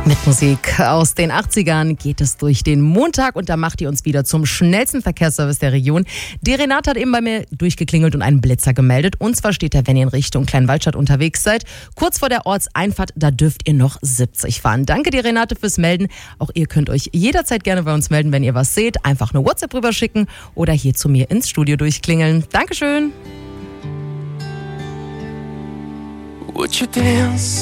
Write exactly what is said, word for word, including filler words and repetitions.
Mit Musik aus den achtzigern geht es durch den Montag und da macht ihr uns wieder zum schnellsten Verkehrsservice der Region. Die Renate hat eben bei mir durchgeklingelt und einen Blitzer gemeldet. Und zwar steht er, wenn ihr in Richtung Kleinwaldstadt unterwegs seid, kurz vor der Ortseinfahrt, da dürft ihr noch siebzig fahren. Danke dir, Renate, fürs Melden. Auch ihr könnt euch jederzeit gerne bei uns melden, wenn ihr was seht. Einfach eine WhatsApp rüberschicken oder hier zu mir ins Studio durchklingeln. Dankeschön. Would you dance?